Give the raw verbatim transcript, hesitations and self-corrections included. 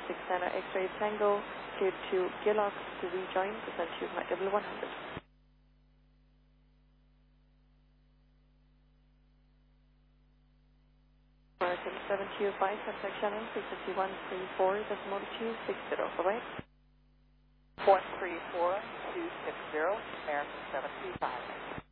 six Nana X-ray Tango, cleared to Gillock to rejoin, descend to Mach level one hundred. American seven two five, contact Shannon, frequency one three four, decimal two six zero, bye-bye. one three four two six zero, American seven two five.